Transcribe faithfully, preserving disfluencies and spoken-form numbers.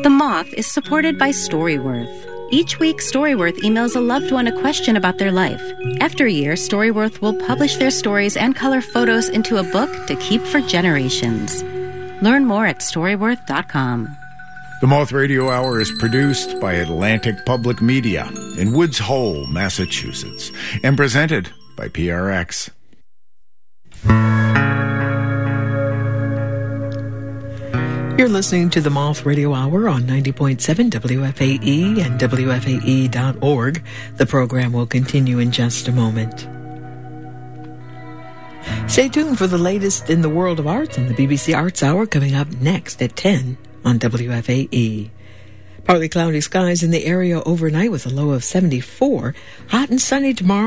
The Moth is supported by Storyworth. Each week, Storyworth emails a loved one a question about their life. After a year, Storyworth will publish their stories and color photos into a book to keep for generations. Learn more at storyworth dot com. The Moth Radio Hour is produced by Atlantic Public Media in Woods Hole, Massachusetts, and presented by P R X. You're listening to the Moth Radio Hour on ninety point seven W F A E and W F A E dot org. The program will continue in just a moment. Stay tuned for the latest in the world of arts and the B B C Arts Hour coming up next at ten on W F A E. Partly cloudy skies in the area overnight with a low of seventy-four. Hot and sunny tomorrow.